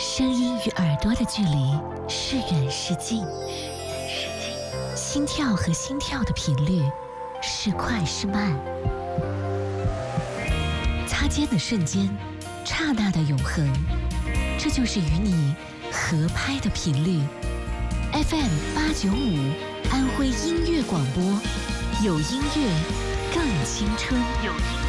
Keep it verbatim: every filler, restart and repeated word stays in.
声音与耳朵的距离是远是近，心跳和心跳的频率是快是慢，擦肩的瞬间，刹那的永恒，这就是与你合拍的频率。F M 八九五，安徽音乐广播，有音乐更青春。有音